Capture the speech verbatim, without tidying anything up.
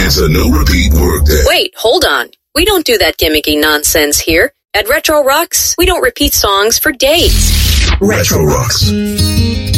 It's a no-repeat workday. Wait, hold on. We don't do that gimmicky nonsense here. At Retro Rocks, we don't repeat songs for days. Retro Rocks.